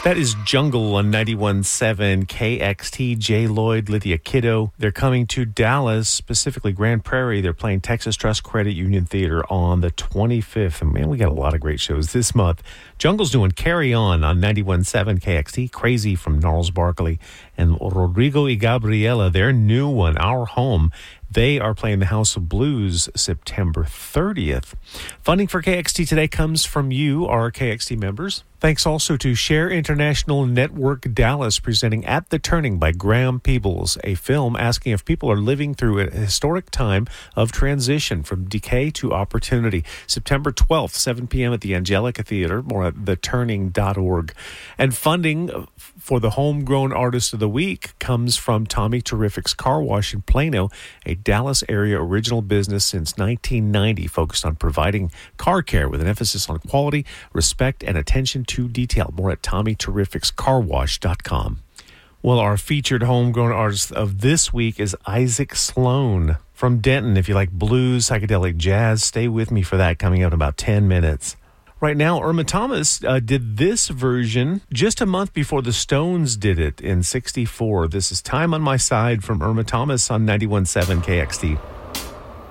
That is Jungle on 91.7 KXT. Jay Lloyd, Lydia Kiddo. They're coming to Dallas, specifically Grand Prairie. They're playing Texas Trust Credit Union Theater on the 25th. And man, we got a lot of great shows this month. Jungle's doing Carry On 91.7 KXT. Crazy from Gnarls Barkley. And Rodrigo y Gabriela, their new one, Our Home. They are playing the House of Blues September 30th. Funding for KXT today comes from you, our KXT members. Thanks also to Share International Network Dallas, presenting At the Turning by Graham Peebles, a film asking if people are living through a historic time of transition from decay to opportunity. September 12th, 7 p.m. at the Angelica Theater, more at theturning.org. And funding for the Homegrown Artist of the Week comes from Tommy Terrific's Car Wash in Plano, a Dallas area original business since 1990, focused on providing car care with an emphasis on quality, respect, and attention to detail. More at TommyTerrificsCarWash.com. Well, our featured homegrown artist of this week is Isaac Sloan from Denton. If you like blues, psychedelic jazz, stay with me for that, coming up in about 10 minutes. Right now, Irma Thomas did this version just a month before the Stones did it in '64. This is Time on My Side from Irma Thomas on 91.7 KXT.